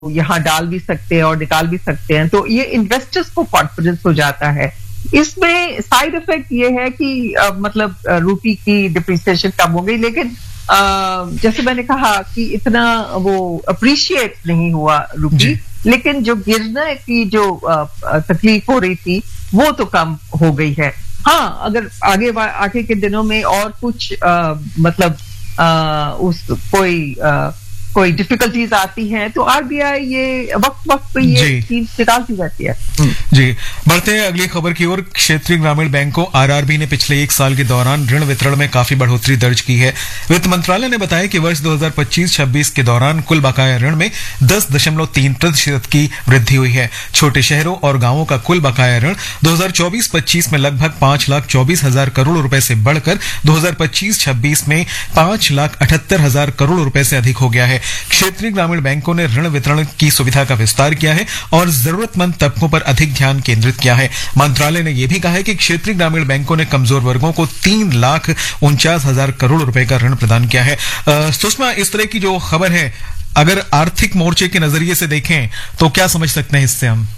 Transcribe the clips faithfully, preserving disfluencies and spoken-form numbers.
यहाँ डाल भी सकते हैं और निकाल भी सकते हैं, तो ये इन्वेस्टर्स को कॉन्फिडेंस हो जाता है। इसमें साइड इफेक्ट ये है कि आ, मतलब रूपी की डिप्रिसिएशन कम हो गई, लेकिन आ, जैसे मैंने कहा कि इतना वो अप्रिशिएट नहीं हुआ रूपी, लेकिन जो गिरने की जो आ, तकलीफ हो रही थी वो तो कम हो गई है। हाँ, अगर आगे आगे के दिनों में और कुछ आ, मतलब आ, उस कोई आ, कोई डिफिकल्टीज आती हैं तो आरबीआई ये वक्त वक्त पे ये चीज निकालती रहती है। जी, बढ़ते हैं अगली खबर की ओर। क्षेत्रीय ग्रामीण बैंकों आरआरबी ने पिछले एक साल के दौरान ऋण वितरण में काफी बढ़ोतरी दर्ज की है। वित्त मंत्रालय ने बताया कि वर्ष दो हज़ार पच्चीस छब्बीस के दौरान कुल बकाया ऋण में दस दशमलव तीन प्रतिशत की वृद्धि हुई है। छोटे शहरों और गांवों का कुल बकाया ऋण दो हज़ार चौबीस पच्चीस में लगभग पांच लाख चौबीस हजार करोड़ रुपए से बढ़कर दो हज़ार पच्चीस छब्बीस में पांच लाख अठहत्तर हजार करोड़ रुपए से अधिक हो गया है। क्षेत्रीय ग्रामीण बैंकों ने ऋण वितरण की सुविधा का विस्तार किया है और जरूरतमंद तबकों पर अधिक ध्यान केंद्रित किया है। मंत्रालय ने यह भी कहा है कि क्षेत्रीय ग्रामीण बैंकों ने कमजोर वर्गों को तीन लाख उनचास हजार करोड़ रुपए का ऋण प्रदान किया है। सुषमा, इस तरह की जो खबर है, अगर आर्थिक मोर्चे के नजरिए से देखें तो क्या समझ सकते हैं इससे हम?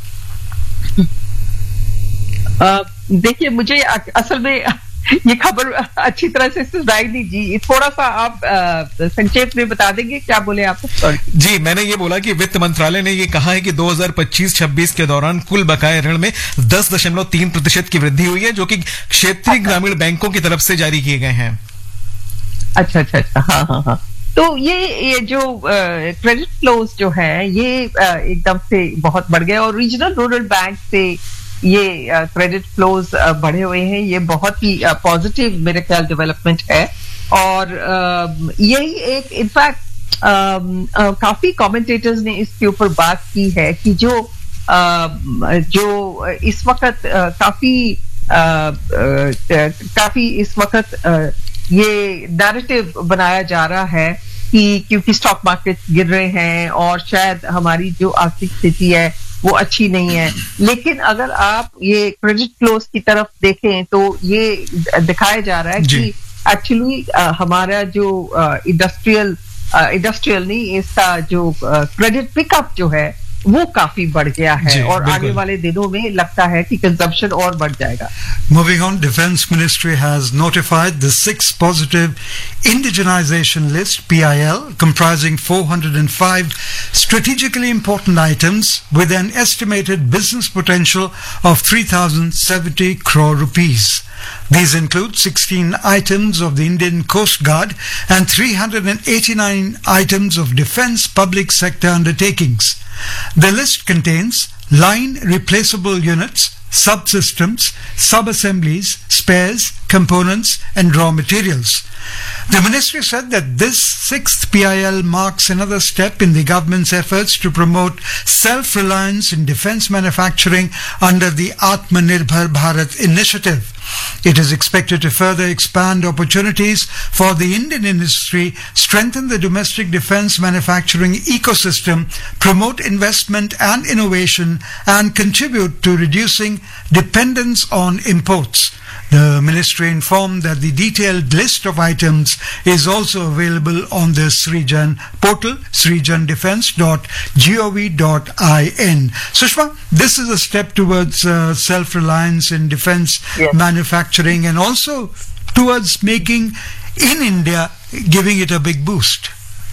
देखिए, मुझे असल में ये खबर अच्छी तरह से सुनाई नहीं जी, थोड़ा सा आप संक्षेप में बता देंगे, क्या बोले आप? जी, मैंने ये बोला कि वित्त मंत्रालय ने ये कहा है कि दो हज़ार पच्चीस छब्बीस के दौरान कुल बकाया ऋण में दस दशमलव तीन प्रतिशत की वृद्धि हुई है, जो कि क्षेत्रीय अच्छा। ग्रामीण बैंकों की तरफ से जारी किए गए हैं। अच्छा अच्छा अच्छा, हाँ हाँ हाँ। तो ये ये जो क्रेडिट फ्लोज जो है ये एकदम से बहुत बढ़ गए और रीजनल रूरल बैंक से ये क्रेडिट फ्लोज बढ़े हुए हैं। ये बहुत ही पॉजिटिव मेरे ख्याल डेवलपमेंट है और यही एक इनफैक्ट काफी कमेंटेटर्स ने इसके ऊपर बात की है कि जो जो इस वक्त काफी काफी इस वक्त ये नैरेटिव बनाया जा रहा है कि क्योंकि स्टॉक मार्केट गिर रहे हैं और शायद हमारी जो आर्थिक स्थिति है वो अच्छी नहीं है, लेकिन अगर आप ये क्रेडिट फ्लोज की तरफ देखें तो ये दिखाया जा रहा है कि एक्चुअली हमारा जो इंडस्ट्रियल इंडस्ट्रियल नहीं इसका जो क्रेडिट पिकअप जो है वो काफी बढ़ गया है और आगे वाले दिनों में लगता है कि कंजम्पशन और बढ़ जाएगा। Moving on, Defense Ministry has notified the six positive indigenization list P I L comprising four hundred five strategically important items with an estimated business potential of three thousand seventy crore rupees. These include sixteen items of the Indian Coast Guard and three hundred eighty-nine items of defense public sector undertakings. The list contains line replaceable units, subsystems, sub-assemblies, spares, components and raw materials. The ministry said that this sixth P I L marks another step in the government's efforts to promote self-reliance in defense manufacturing under the Atmanirbhar Bharat initiative. It is expected to further expand opportunities for the Indian industry, strengthen the domestic defense manufacturing ecosystem, promote investment and innovation, and contribute to reducing dependence on imports. The ministry informed that the detailed list of items is also available on the Srijan portal, srijan defense dot gov dot in. Sushma, this is a step towards uh, self-reliance in defense yes. manufacturing and also towards making in India, giving it a big boost.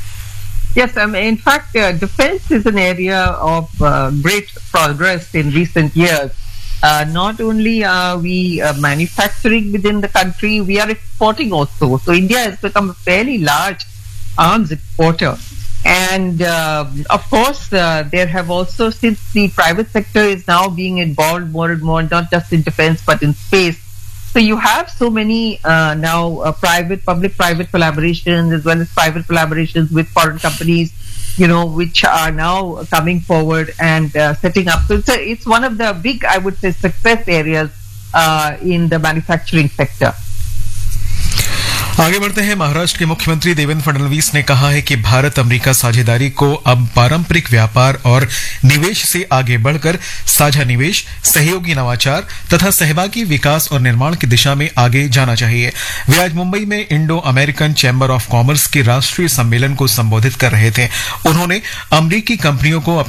Yes, um, in fact, uh, defense is an area of uh, great progress in recent years. Uh, not only are we uh, manufacturing within the country, we are exporting also. So India has become a fairly large arms exporter. And uh, of course, uh, there have also, since the private sector is now being involved more and more, not just in defense, but in space. So you have so many uh, now uh, private, public-private collaborations as well as private collaborations with foreign companies, you know, which are now coming forward and uh, setting up. So it's, a, it's one of the big, I would say, success areas uh, in the manufacturing sector. आगे बढ़ते हैं। महाराष्ट्र के मुख्यमंत्री देवेंद्र फडणवीस ने कहा है कि Bharat America साझेदारी को अब पारंपरिक व्यापार और निवेश से आगे बढ़कर साझा निवेश, सहयोगी नवाचार तथा सहभागी विकास और निर्माण की दिशा में आगे जाना चाहिए। वे आज मुंबई में Indo American chamber of commerce के राष्ट्रीय सम्मेलन को संबोधित कर रहे थे। उन्होंने अमेरिकी कंपनियों को